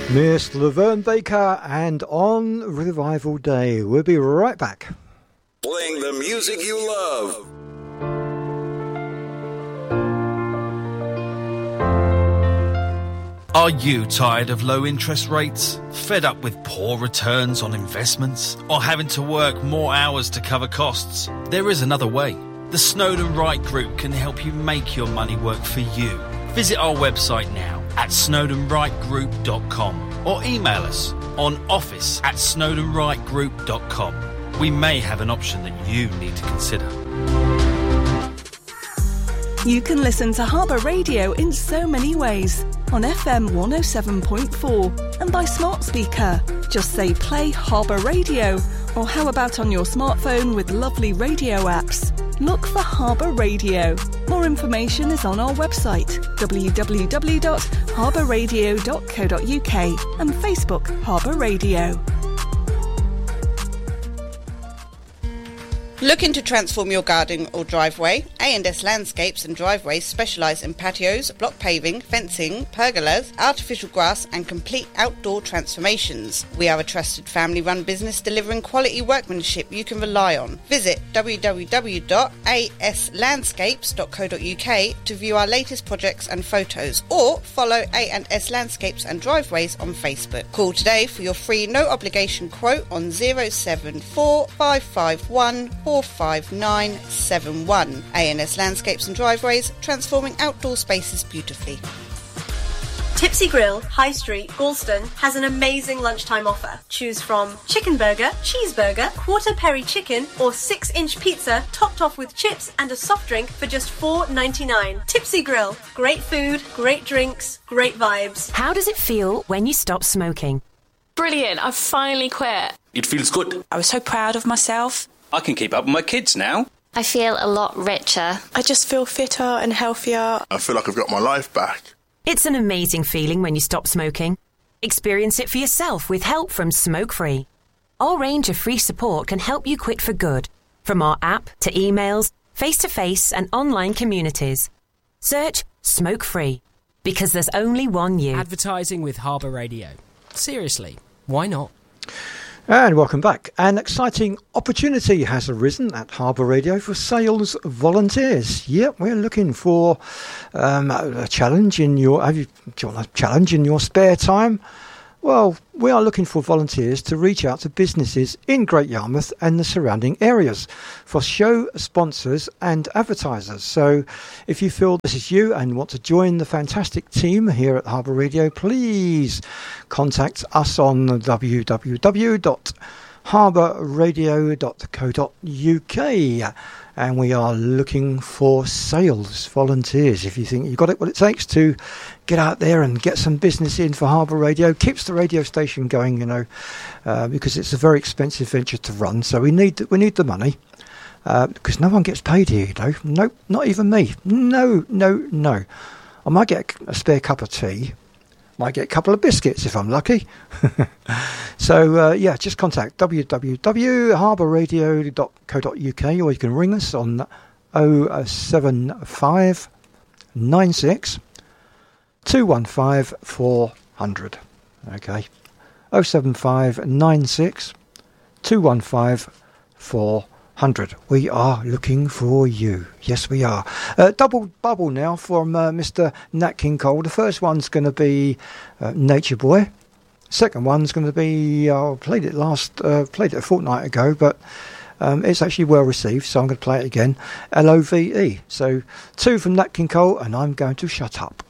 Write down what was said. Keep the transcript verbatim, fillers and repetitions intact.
Miss Laverne Baker and On Revival Day. We'll be right back. Playing the music you love. Are you tired of low interest rates? Fed up with poor returns on investments? Or having to work more hours to cover costs? There is another way. The Snowden Wright Group can help you make your money work for you. Visit our website now at snowden wright group dot com or email us on office at snowden wright group dot com. We may have an option that you need to consider. You can listen to Harbour Radio in so many ways. On F M one oh seven point four and by smart speaker. Just say play Harbour Radio, or how about on your smartphone with lovely radio apps? Look for Harbour Radio. More information is on our website w w w dot harbour radio dot co dot u k and Facebook Harbour Radio. Looking to transform your garden or driveway? A and S Landscapes and Driveways specialise in patios, block paving, fencing, pergolas, artificial grass and complete outdoor transformations. We are a trusted family-run business delivering quality workmanship you can rely on. Visit w w w dot a s landscapes dot co dot u k to view our latest projects and photos, or follow A and S Landscapes and Driveways on Facebook. Call today for your free no-obligation quote on zero seven four five five one four five nine seven one. A and S Landscapes and Driveways, transforming outdoor spaces beautifully. Tipsy Grill, High Street, Galston has an amazing lunchtime offer. Choose from chicken burger, cheeseburger, quarter peri chicken or six inch pizza topped off with chips and a soft drink for just four ninety-nine. Tipsy Grill, great food, great drinks, great vibes. How does it feel when you stop smoking? Brilliant, I've finally quit. It feels good. I was so proud of myself. I can keep up with my kids now. I feel a lot richer. I just feel fitter and healthier. I feel like I've got my life back. It's an amazing feeling when you stop smoking. Experience it for yourself with help from Smoke Free. Our range of free support can help you quit for good, from our app to emails, face-to-face and online communities. Search Smoke Free, because there's only one you. Advertising with Harbour Radio. Seriously, why not? And welcome back. An exciting opportunity has arisen at Harbour Radio for sales volunteers. Yep, we're looking for um, a challenge in your. Have you, do you want a challenge in your spare time? Well, we are looking for volunteers to reach out to businesses in Great Yarmouth and the surrounding areas for show sponsors and advertisers. So if you feel this is you and want to join the fantastic team here at Harbour Radio, please contact us on w w w dot harbour radio dot co dot u k. And we are looking for sales volunteers. If you think you've got it, what it takes to get out there and get some business in for Harbour Radio, keeps the radio station going, you know, uh, because it's a very expensive venture to run. So we need we need the money uh, because no one gets paid here, you know. Nope, not even me. No, no, no. I might get a spare cup of tea. Might get a couple of biscuits if I'm lucky. So, uh, yeah, just contact w w w dot harbour radio dot co dot u k, or you can ring us on oh seven five nine six two one five four hundred. Okay, oh seven five nine six two one five four hundred. We are looking for you. Yes, we are. Uh, double bubble now from uh, Mister Nat King Cole. The first one's going to be uh, Nature Boy. Second one's going to be, I uh, played it last, uh, played it a fortnight ago, but um, it's actually well received, so I'm going to play it again. L O V E. So two from Nat King Cole, and I'm going to shut up.